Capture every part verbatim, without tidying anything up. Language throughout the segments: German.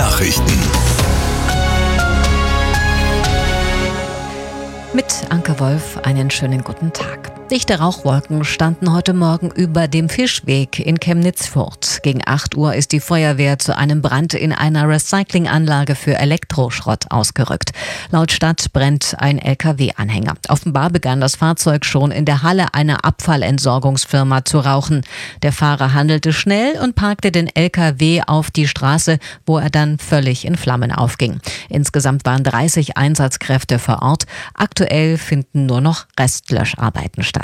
Nachrichten. Mit Anke Wolf einen schönen guten Tag. Dichte Rauchwolken standen heute Morgen über dem Fischweg in Chemnitz-Furth. Gegen acht Uhr ist die Feuerwehr zu einem Brand in einer Recyclinganlage für Elektroschrott ausgerückt. Laut Stadt brennt ein L K W-Anhänger. Offenbar begann das Fahrzeug schon in der Halle einer Abfallentsorgungsfirma zu rauchen. Der Fahrer handelte schnell und parkte den L K W auf die Straße, wo er dann völlig in Flammen aufging. Insgesamt waren dreißig Einsatzkräfte vor Ort. Aktuell finden nur noch Restlöscharbeiten statt.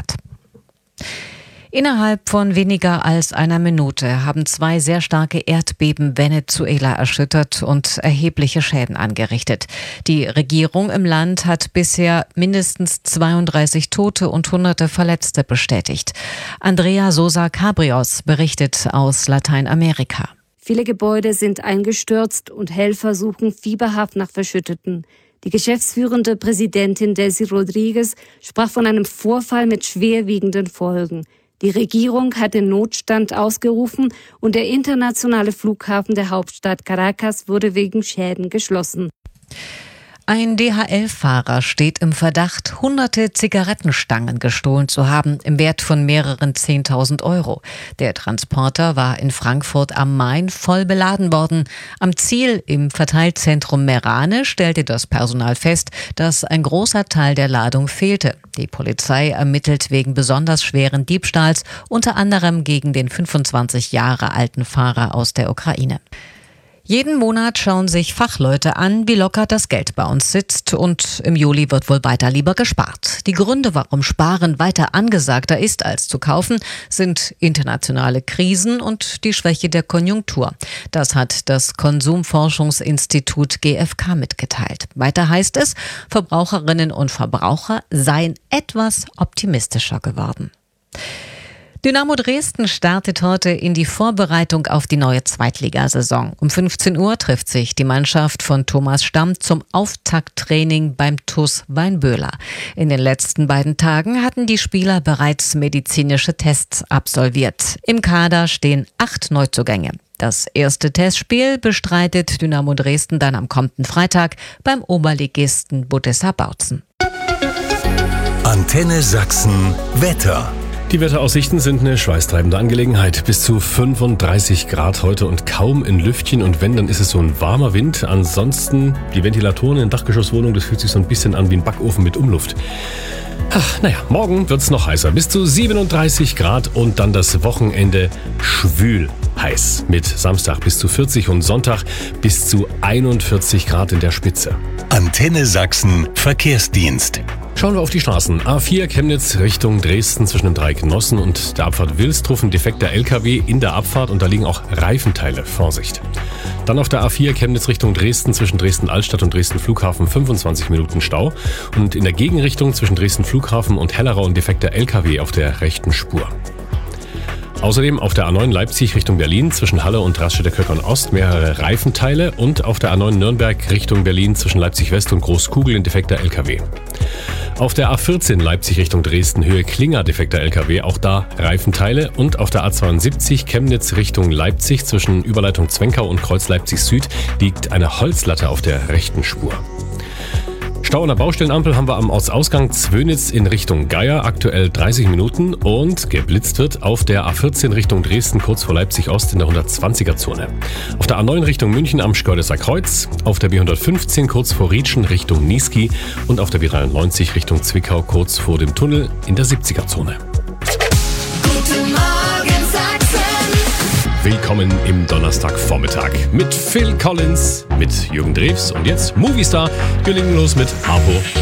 Innerhalb von weniger als einer Minute haben zwei sehr starke Erdbeben Venezuela erschüttert und erhebliche Schäden angerichtet. Die Regierung im Land hat bisher mindestens zweiunddreißig Tote und hunderte Verletzte bestätigt. Andrea Sosa Cabrios berichtet aus Lateinamerika. Viele Gebäude sind eingestürzt und Helfer suchen fieberhaft nach Verschütteten. Die geschäftsführende Präsidentin Delcy Rodriguez sprach von einem Vorfall mit schwerwiegenden Folgen. Die Regierung hat den Notstand ausgerufen und der internationale Flughafen der Hauptstadt Caracas wurde wegen Schäden geschlossen. Ein D H L-Fahrer steht im Verdacht, hunderte Zigarettenstangen gestohlen zu haben, im Wert von mehreren zehntausend Euro. Der Transporter war in Frankfurt am Main voll beladen worden. Am Ziel im Verteilzentrum Merane stellte das Personal fest, dass ein großer Teil der Ladung fehlte. Die Polizei ermittelt wegen besonders schweren Diebstahls, unter anderem gegen den fünfundzwanzig Jahre alten Fahrer aus der Ukraine. Jeden Monat schauen sich Fachleute an, wie locker das Geld bei uns sitzt, und im Juli wird wohl weiter lieber gespart. Die Gründe, warum Sparen weiter angesagter ist als zu kaufen, sind internationale Krisen und die Schwäche der Konjunktur. Das hat das Konsumforschungsinstitut G F K mitgeteilt. Weiter heißt es, Verbraucherinnen und Verbraucher seien etwas optimistischer geworden. Dynamo Dresden startet heute in die Vorbereitung auf die neue Zweitligasaison. Um fünfzehn Uhr trifft sich die Mannschaft von Thomas Stamm zum Auftakttraining beim T U S Weinböhler. In den letzten beiden Tagen hatten die Spieler bereits medizinische Tests absolviert. Im Kader stehen acht Neuzugänge. Das erste Testspiel bestreitet Dynamo Dresden dann am kommenden Freitag beim Oberligisten Butissa Bautzen. Antenne Sachsen Wetter. Die Wetteraussichten sind eine schweißtreibende Angelegenheit. Bis zu fünfunddreißig Grad heute und kaum ein Lüftchen. Und wenn, dann ist es so ein warmer Wind. Ansonsten die Ventilatoren in Dachgeschosswohnungen, das fühlt sich so ein bisschen an wie ein Backofen mit Umluft. Ach, naja, morgen wird's noch heißer. Bis zu siebenunddreißig Grad und dann das Wochenende schwül heiß. Mit Samstag bis zu vierzig und Sonntag bis zu einundvierzig Grad in der Spitze. Antenne Sachsen Verkehrsdienst. Schauen wir auf die Straßen. A vier Chemnitz Richtung Dresden zwischen dem Dreieck Nossen und der Abfahrt Wilstruff ein defekter L K W in der Abfahrt und da liegen auch Reifenteile. Vorsicht. Dann auf der A vier Chemnitz Richtung Dresden zwischen Dresden-Altstadt und Dresden-Flughafen fünfundzwanzig Minuten Stau und in der Gegenrichtung zwischen Dresden-Flughafen und Hellerau ein defekter L K W auf der rechten Spur. Außerdem auf der A neun Leipzig Richtung Berlin zwischen Halle und Raststätte-Köckern Ost mehrere Reifenteile und auf der A neun Nürnberg Richtung Berlin zwischen Leipzig West und Großkugel ein defekter L K W. Auf der A vierzehn Leipzig Richtung Dresden Höhe Klinger defekter L K W, auch da Reifenteile und auf der A zweiundsiebzig Chemnitz Richtung Leipzig zwischen Überleitung Zwenkau und Kreuz Leipzig Süd liegt eine Holzlatte auf der rechten Spur. Stau an der Baustellenampel haben wir am Ortsausgang Zwönitz in Richtung Geier, aktuell dreißig Minuten und geblitzt wird auf der A vierzehn Richtung Dresden kurz vor Leipzig Ost in der hundertzwanziger Zone. Auf der A neun Richtung München am Schkördeser Kreuz, auf der B hundertfünfzehn kurz vor Rietschen Richtung Niesky und auf der B dreiundneunzig Richtung Zwickau kurz vor dem Tunnel in der siebziger Zone. Guten Morgen Sachsen! Willkommen im Donnerstagvormittag mit Phil Collins, mit Jürgen Drews und jetzt Movistar. Wir legen los mit Apo.